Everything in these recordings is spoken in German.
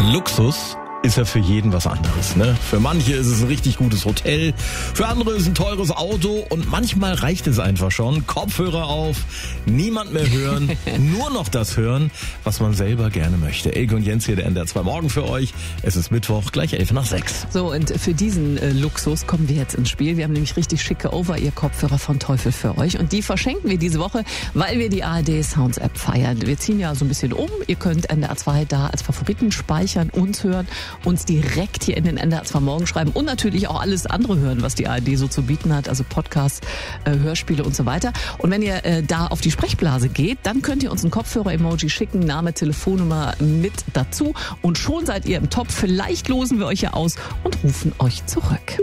Luxus ist ja für jeden was anderes, ne? Für manche ist es ein richtig gutes Hotel, für andere ist es ein teures Auto und manchmal reicht es einfach schon. Kopfhörer auf, niemand mehr hören, nur noch das hören, was man selber gerne möchte. Elke und Jens hier, der NDR 2 Morgen für euch. Es ist Mittwoch, gleich 5:11. So, und für diesen Luxus kommen wir jetzt ins Spiel. Wir haben nämlich richtig schicke Over-Ear-Kopfhörer von Teufel für euch. Und die verschenken wir diese Woche, weil wir die ARD Sounds App feiern. Wir ziehen ja so ein bisschen um. Ihr könnt NDR 2 da als Favoriten speichern, uns hören, uns direkt hier in den NDR 2 Morgen schreiben und natürlich auch alles andere hören, was die ARD so zu bieten hat, also Podcasts, Hörspiele und so weiter. Und wenn ihr da auf die Sprechblase geht, dann könnt ihr uns ein Kopfhörer-Emoji schicken, Name, Telefonnummer mit dazu und schon seid ihr im Top. Vielleicht losen wir euch ja aus und rufen euch zurück.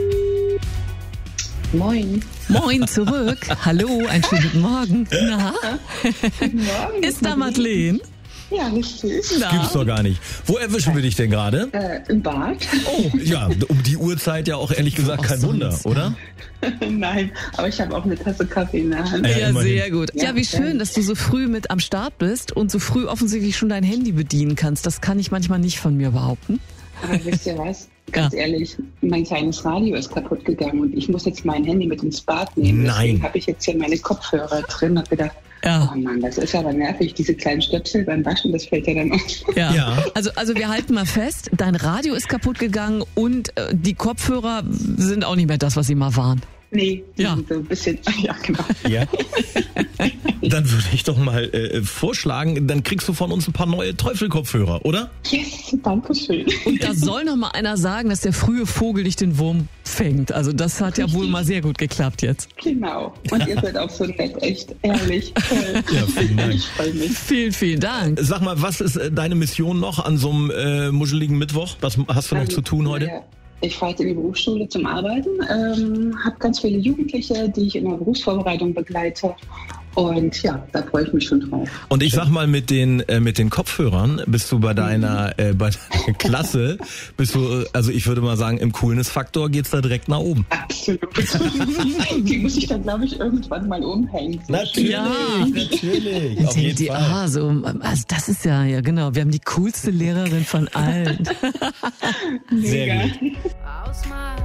Moin. Moin zurück. Hallo, einen schönen guten Morgen. Na? Guten Morgen. Ist da Madeleine? Ja, richtig. Das gibt's doch gar nicht. Wo erwischen wir dich denn gerade? Im Bad. Oh, ja, um die Uhrzeit ja auch ehrlich gesagt kein Wunder, oder? Nein, aber ich habe auch eine Tasse Kaffee in der Hand. Ja, immerhin. sehr gut. Ja, wie schön, dass du so früh mit am Start bist und so früh offensichtlich schon dein Handy bedienen kannst. Das kann ich manchmal nicht von mir behaupten. Aber wisst ihr was? Ganz ehrlich, mein kleines Radio ist kaputt gegangen und ich muss jetzt mein Handy mit ins Bad nehmen. Nein. Deswegen habe ich jetzt hier meine Kopfhörer drin und gedacht, Ja. oh Mann, das ist aber nervig, diese kleinen Stöpsel beim Waschen, das fällt ja dann auf. Ja. Also wir halten mal fest, dein Radio ist kaputt gegangen und die Kopfhörer sind auch nicht mehr das, was sie mal waren. Nee, Ja. so ein bisschen, ja genau. Ja. Dann würde ich doch mal vorschlagen, dann kriegst du von uns ein paar neue Teufel-Kopfhörer, oder? Yes, danke schön. Und da soll noch mal einer sagen, dass der frühe Vogel nicht den Wurm fängt. Also das hat ja wohl mal sehr gut geklappt jetzt. Genau. Und ihr seid auch so nett, echt ehrlich. Toll. Ja, vielen Dank. Ich freue mich. Vielen, vielen Dank. Sag mal, was ist deine Mission noch an so einem muscheligen Mittwoch? Was hast du noch zu tun heute? Ja, ich fahre jetzt in die Berufsschule zum Arbeiten, habe ganz viele Jugendliche, die ich in der Berufsvorbereitung begleite. Und ja, da freue ich mich schon drauf. Und ich sag mal, mit den Kopfhörern bist du bei deiner Klasse, bist du, also ich würde mal sagen, im Coolness-Faktor geht's da direkt nach oben. Absolut. Die muss ich dann, glaube ich, irgendwann mal umhängen. So Natürlich, Ja. natürlich. Auf jeden Fall. Also das ist ja genau. Wir haben die coolste Lehrerin von allen. Sehr mega. gut.